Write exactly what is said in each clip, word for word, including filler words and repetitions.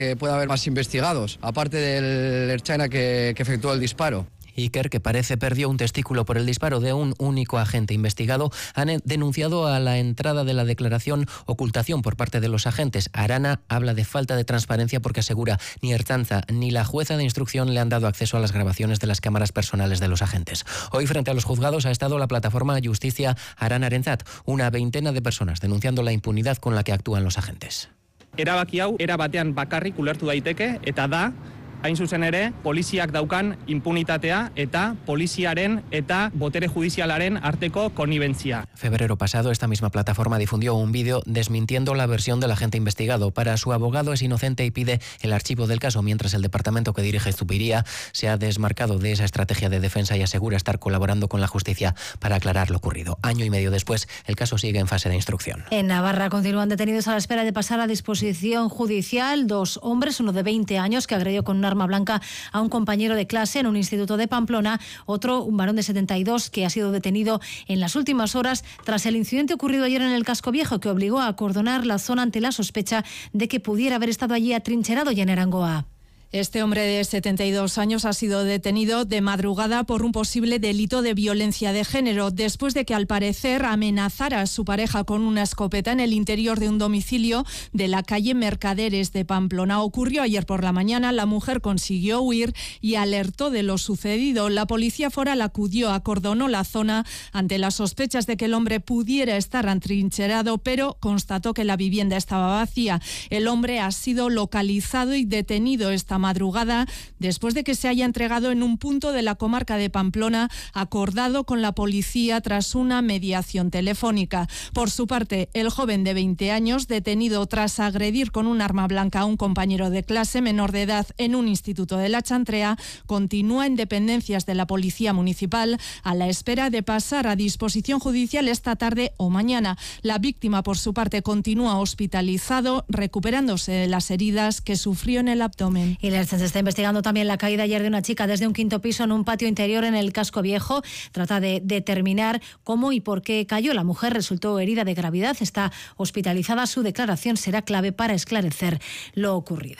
Que pueda haber más investigados, aparte del ertzaina que, que efectuó el disparo. Iker, que parece perdió un testículo por el disparo de un único agente investigado, han denunciado a la entrada de la declaración ocultación por parte de los agentes. Arana habla de falta de transparencia porque asegura ni Ertzaintza ni la jueza de instrucción le han dado acceso a las grabaciones de las cámaras personales de los agentes. Hoy, frente a los juzgados, ha estado la plataforma Justicia Aranarentzat, una veintena de personas denunciando la impunidad con la que actúan los agentes. Erabaki hau era batean bakarrik ulertu daiteke eta da hain zuzen ere, poliziak daukan impunitatea eta poliziaren eta botere judizialaren arteko connivencia. Febrero pasado, esta misma plataforma difundió un vídeo desmintiendo la versión del agente investigado. Para su abogado es inocente y pide el archivo del caso, mientras el departamento que dirige Zupiría se ha desmarcado de esa estrategia de defensa y asegura estar colaborando con la justicia para aclarar lo ocurrido. Año y medio después, el caso sigue en fase de instrucción. En Navarra continúan detenidos a la espera de pasar a disposición judicial dos hombres, uno de veinte años que agredió con una arma blanca a un compañero de clase en un instituto de Pamplona, otro, un varón de setenta y dos, que ha sido detenido en las últimas horas tras el incidente ocurrido ayer en el Casco Viejo, que obligó a acordonar la zona ante la sospecha de que pudiera haber estado allí atrincherado ya en Arangoa. Este hombre de setenta y dos años ha sido detenido de madrugada por un posible delito de violencia de género, después de que al parecer amenazara a su pareja con una escopeta en el interior de un domicilio de la calle Mercaderes de Pamplona. Ocurrió ayer por la mañana, la mujer consiguió huir y alertó de lo sucedido. La policía foral acudió, acordonó la zona ante las sospechas de que el hombre pudiera estar atrincherado, pero constató que la vivienda estaba vacía. El hombre ha sido localizado y detenido esta madrugada después de que se haya entregado en un punto de la comarca de Pamplona, acordado con la policía tras una mediación telefónica. Por su parte, el joven de veinte años, detenido tras agredir con un arma blanca a un compañero de clase menor de edad en un instituto de La Chantrea, continúa en dependencias de la policía municipal a la espera de pasar a disposición judicial esta tarde o mañana. La víctima, por su parte, continúa hospitalizado, recuperándose de las heridas que sufrió en el abdomen. Y la Ertzaintza está investigando también la caída ayer de una chica desde un quinto piso en un patio interior en el Casco Viejo. Trata de determinar cómo y por qué cayó. La mujer resultó herida de gravedad, está hospitalizada. Su declaración será clave para esclarecer lo ocurrido.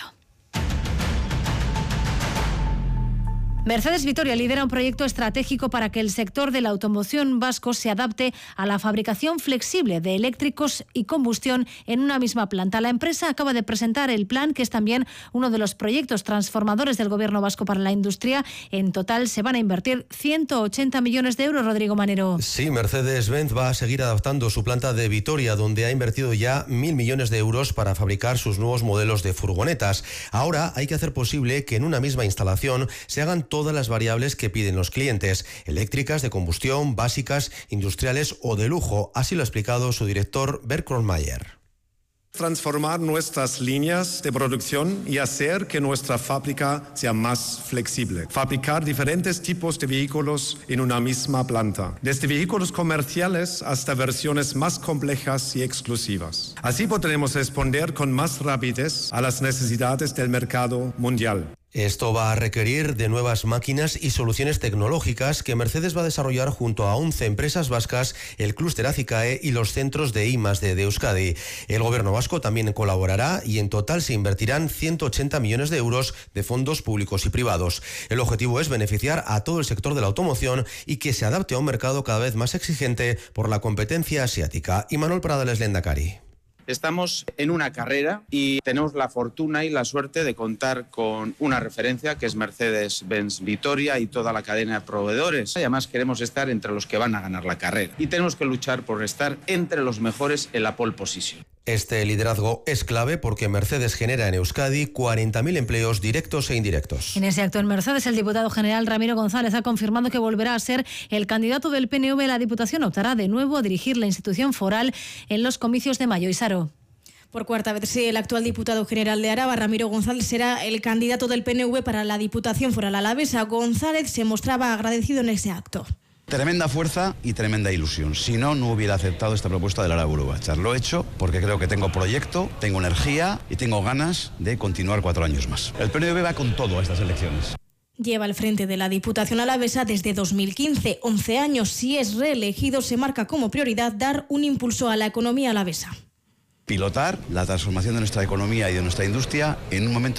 Mercedes Vitoria lidera un proyecto estratégico para que el sector de la automoción vasco se adapte a la fabricación flexible de eléctricos y combustión en una misma planta. La empresa acaba de presentar el plan, que es también uno de los proyectos transformadores del Gobierno vasco para la industria. En total se van a invertir ciento ochenta millones de euros, Rodrigo Manero. Sí, Mercedes-Benz va a seguir adaptando su planta de Vitoria, donde ha invertido ya mil millones de euros para fabricar sus nuevos modelos de furgonetas. Ahora hay que hacer posible que en una misma instalación se hagan todas las variables que piden los clientes, eléctricas, de combustión, básicas, industriales o de lujo. Así lo ha explicado su director, Bert Kronmayer. Transformar nuestras líneas de producción y hacer que nuestra fábrica sea más flexible. Fabricar diferentes tipos de vehículos en una misma planta, desde vehículos comerciales hasta versiones más complejas y exclusivas. Así podremos responder con más rapidez a las necesidades del mercado mundial. Esto va a requerir de nuevas máquinas y soluciones tecnológicas que Mercedes va a desarrollar junto a once empresas vascas, el clúster Acicae y los centros de I más D de Euskadi. El gobierno vasco también colaborará y en total se invertirán ciento ochenta millones de euros de fondos públicos y privados. El objetivo es beneficiar a todo el sector de la automoción y que se adapte a un mercado cada vez más exigente por la competencia asiática. Imanol Pradales, Lehendakari. Estamos en una carrera y tenemos la fortuna y la suerte de contar con una referencia que es Mercedes-Benz Vitoria y toda la cadena de proveedores. Además queremos estar entre los que van a ganar la carrera y tenemos que luchar por estar entre los mejores en la pole position. Este liderazgo es clave porque Mercedes genera en Euskadi cuarenta mil empleos directos e indirectos. En ese acto en Mercedes, el diputado general Ramiro González ha confirmado que volverá a ser el candidato del P N V a la Diputación. Optará de nuevo a dirigir la institución foral en los comicios de mayo. Isaro. Por cuarta vez, sí, el actual diputado general de Araba, Ramiro González, será el candidato del P N V para la Diputación Foral Alavesa. González se mostraba agradecido en ese acto. Tremenda fuerza y tremenda ilusión. Si no, no hubiera aceptado esta propuesta del Araba Uruguachar. Lo he hecho porque creo que tengo proyecto, tengo energía y tengo ganas de continuar cuatro años más. El P N V va con todo a estas elecciones. Lleva al frente de la Diputación Alavesa desde dos mil quince. once años. Si es reelegido, se marca como prioridad dar un impulso a la economía alavesa. Pilotar la transformación de nuestra economía y de nuestra industria en un momento